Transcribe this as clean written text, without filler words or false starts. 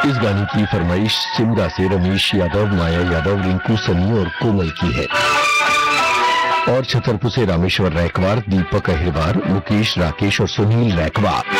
इस गाने की फरमाइश सिमरा से रमेश यादव, माया यादव, रिंकू सनी और कोमल की है। और छतरपुर से रामेश्वर रैकवार, दीपक अहिरवार, मुकेश, राकेश और सुनील रैकवार।